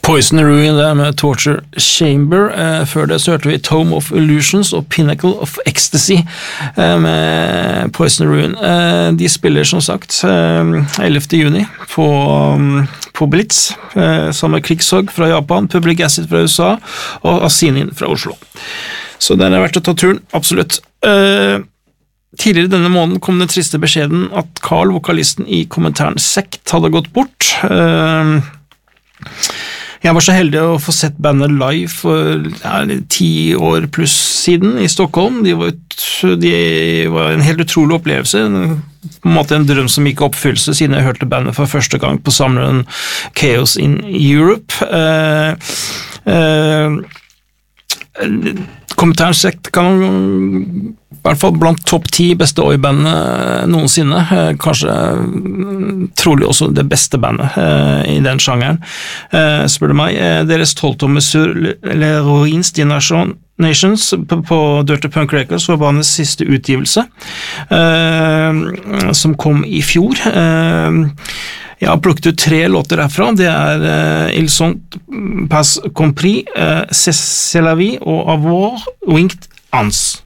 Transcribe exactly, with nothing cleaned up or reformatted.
Poison Ruin det med Torture Chamber, eh, før det så hørte vi Tome of Illusions og Pinnacle of Ecstasy eh, med Poison Ruin. Eh, de spiller som sagt eh, ellevte juni på, um, på Blitz, eh, sammen med Krigshog fra Japan, Public Acid fra U S A og Asinin fra Oslo. Så det er verdt å ta turen, absolutt. Eh, tidligere denne måneden kom den triste beskjeden at Carl, vokalisten i Kommentaren Sekt, hadde gått bort. Eh, Jeg var så heldig å få sett bandet live for ja, ti år pluss siden i Stockholm. De var, ut, de var en helt utrolig opplevelse, på en måte en drøm som gikk i oppfyllelse siden jeg hørte bandet for første gang på samleren Chaos in Europe. Eh, eh, Kommentaren Sekt kan i hvert fall blant topp ti beste oi-bandene noensinne, kanskje trolig også det beste bandet i den sjangeren, spør du meg. Deres tolvtommer Sur l'Heroines Nations på Dirty Punk Records var bandets siste utgivelse, som kom i fjor. Jeg har plukket ut tre låter herfra. Det er uh, Ils sont pas compris, uh, C'est la vie og Avoir Winged Ants.